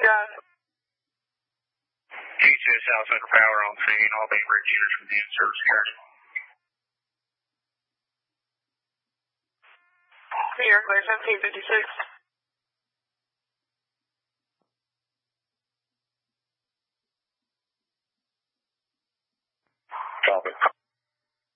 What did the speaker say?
Yeah. TCS Southside Power on scene. All being bridge users from the in-service here. New York, 1756.